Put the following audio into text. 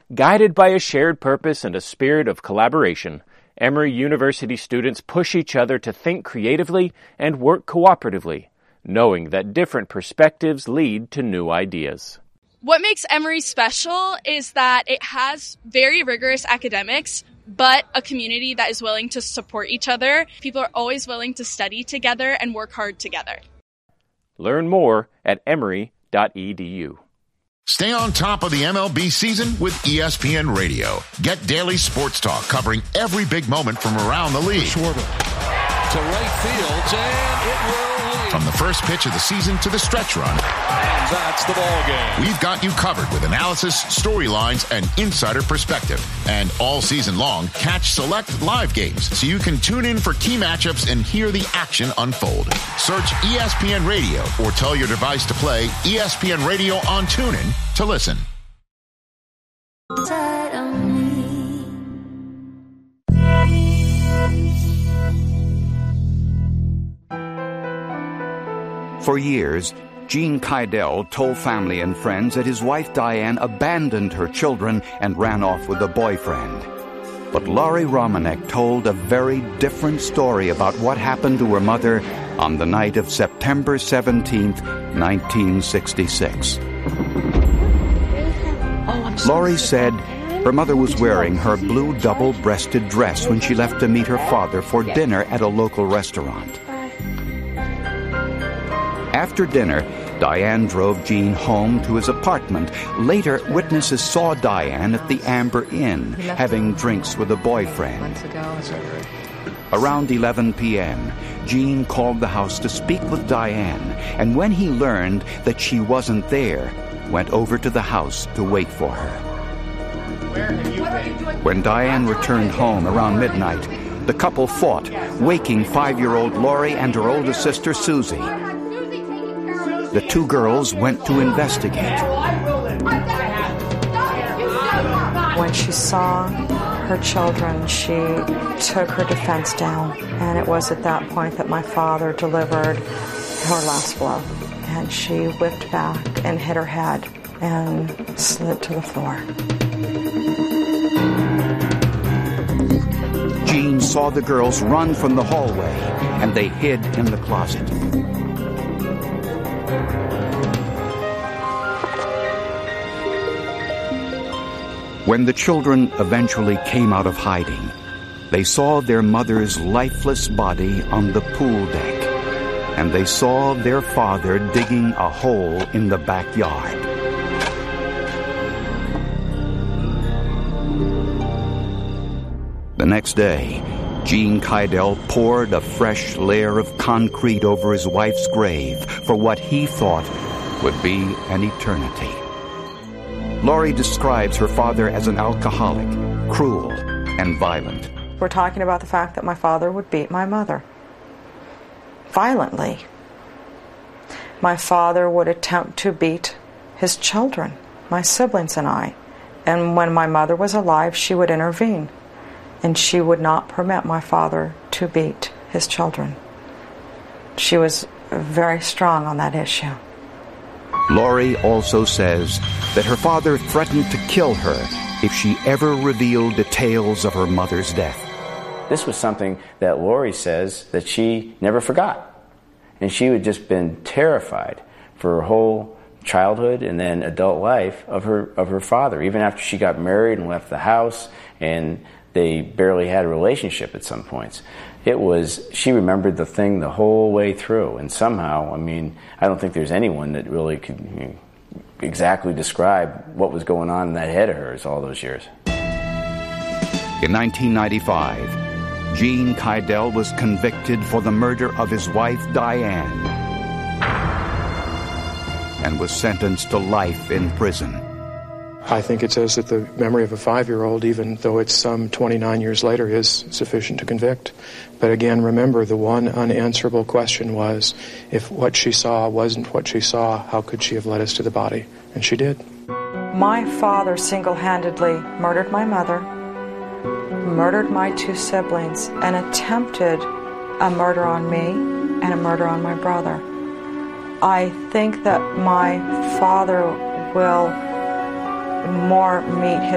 Guided by a shared purpose and a spirit of collaboration, Emory University students push each other to think creatively and work cooperatively, knowing that different perspectives lead to new ideas. What makes Emory special is that it has very rigorous academics, but a community that is willing to support each other. People are always willing to study together and work hard together. Learn more at emory.edu. Stay on top of the MLB season with ESPN Radio. Get daily sports talk covering every big moment from around the league. Schwarber to right field, and it will lead. From the first pitch of the season to the stretch run. And that's the ball game. We've got you covered with analysis, storylines, and insider perspective. And all season long, catch select live games so you can tune in for key matchups and hear the action unfold. Search ESPN Radio or tell your device to play ESPN Radio on TuneIn to listen. For years, Gene Kydell told family and friends that his wife Diane abandoned her children and ran off with a boyfriend. But Laurie Romanek told a very different story about what happened to her mother on the night of September 17th, 1966. Laurie said her mother was wearing her blue double-breasted dress when she left to meet her father for dinner at a local restaurant. After dinner, Diane drove Gene home to his apartment. Later, witnesses saw Diane at the Amber Inn, having drinks with a boyfriend. Around 11 p.m., Gene called the house to speak with Diane, and when he learned that she wasn't there, went over to the house to wait for her. When Diane returned home around midnight, the couple fought, waking 5-year-old Laurie and her oldest sister, Susie. The two girls went to investigate. When she saw her children, she took her defense down. And it was at that point that my father delivered her last blow. And she whipped back and hit her head and slid to the floor. Gene saw the girls run from the hallway, and they hid in the closet. When the children eventually came out of hiding, they saw their mother's lifeless body on the pool deck, and they saw their father digging a hole in the backyard. The next day, Gene Kydell poured a fresh layer of concrete over his wife's grave for what he thought would be an eternity. Laurie describes her father as an alcoholic, cruel, and violent. We're talking about the fact that my father would beat my mother violently. My father would attempt to beat his children, my siblings and I. And when my mother was alive, she would intervene. And she would not permit my father to beat his children. She was very strong on that issue. Laurie also says that her father threatened to kill her if she ever revealed details of her mother's death. This was something that Laurie says that she never forgot. And she had just been terrified for her whole childhood and then adult life of her father, even after she got married and left the house and they barely had a relationship at some points. She remembered the thing the whole way through, and somehow, I don't think there's anyone that really could exactly describe what was going on in that head of hers all those years. In 1995, Gene Kydell was convicted for the murder of his wife, Diane, and was sentenced to life in prison. I think it says that the memory of a 5-year-old, even though it's some 29 years later, is sufficient to convict. But again, remember, the one unanswerable question was, if what she saw wasn't what she saw, how could she have led us to the body? And she did. My father single-handedly murdered my mother, murdered my 2 siblings, and attempted a murder on me and a murder on my brother. I think that my father will more meet his